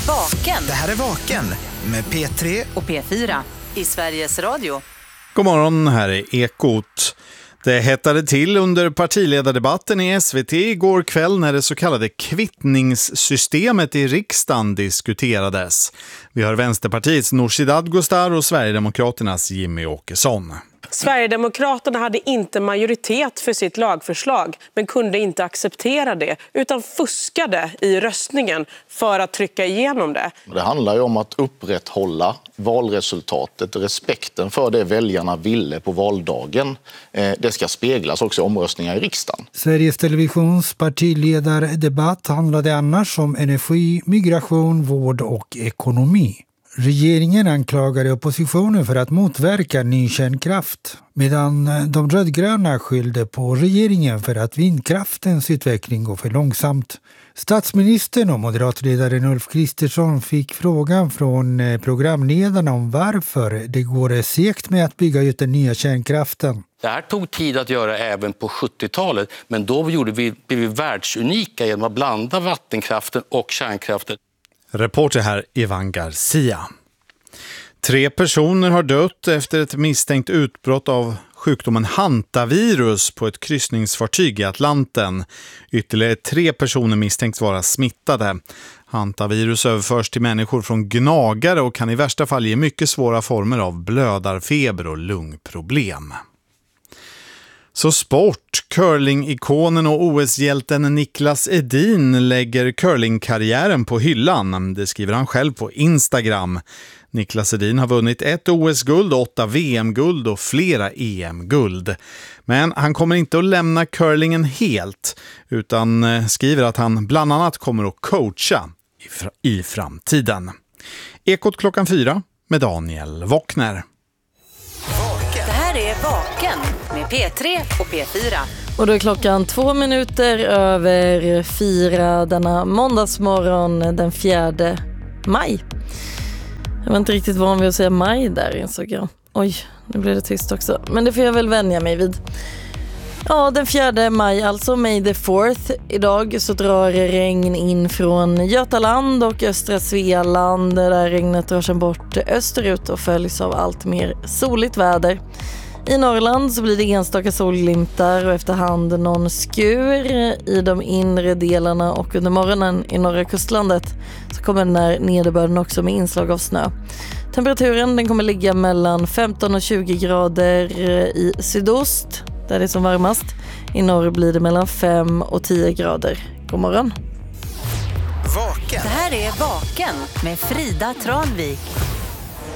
Vaken. Det här är Vaken med P3 och P4 i Sveriges Radio. God morgon, här är Ekot. Det hettade till under partiledardebatten i SVT igår kväll när det så kallade kvittningssystemet i riksdagen diskuterades. Vi har Vänsterpartiets Nooshi Dadgostar och Sverigedemokraternas Jimmy Åkesson. Sverigedemokraterna hade inte majoritet för sitt lagförslag men kunde inte acceptera det utan fuskade i röstningen för att trycka igenom det. Det handlar ju om att upprätthålla valresultatet, respekten för det väljarna ville på valdagen. Det ska speglas också i omröstningar i riksdagen. Sveriges Televisions partiledardebatt handlade annars om energi, migration, vård och ekonomi. Regeringen anklagade oppositionen för att motverka ny kärnkraft, medan de rödgröna skyllde på regeringen för att vindkraftens utveckling går för långsamt. Statsministern och moderatledaren Ulf Kristersson fick frågan från programledarna om varför det går segt med att bygga ut den nya kärnkraften. Det här tog tid att göra även på 70-talet, men då blev vi världsunika genom att blanda vattenkraften och kärnkraften. Reporter här Ivan Garcia. 3 personer har dött efter ett misstänkt utbrott av sjukdomen hantavirus på ett kryssningsfartyg i Atlanten. Ytterligare 3 personer misstänks vara smittade. Hantavirus överförs till människor från gnagare och kan i värsta fall ge mycket svåra former av blödarfeber och lungproblem. Så sport. Curling-ikonen och OS-hjälten Niklas Edin lägger curlingkarriären på hyllan. Det skriver han själv på Instagram. Niklas Edin har vunnit 1 OS-guld, 8 VM-guld och flera EM-guld. Men han kommer inte att lämna curlingen helt, utan skriver att han bland annat kommer att coacha i framtiden. Ekot klockan 4 med Daniel Wockner. Det här är Vaken med P3 och P4. Och då är klockan 2 minuter över 4 denna måndagsmorgon den 4 maj. Jag var inte riktigt van vid att säga maj där, insåg jag. Oj, nu blev det tyst också. Men det får jag väl vänja mig vid. Ja, den 4 maj, alltså May the 4th. Idag så drar regn in från Götaland och östra Svealand. Där regnet drar sig bort österut och följs av allt mer soligt väder. I Norrland så blir det enstaka solglimtar och efterhand någon skur i de inre delarna, och under morgonen i norra kustlandet så kommer den här nederbörden också med inslag av snö. Temperaturen den kommer ligga mellan 15 och 20 grader i sydost där det är som varmast. I norr blir det mellan 5 och 10 grader. God morgon. Det här är Vaken med Frida Tranvik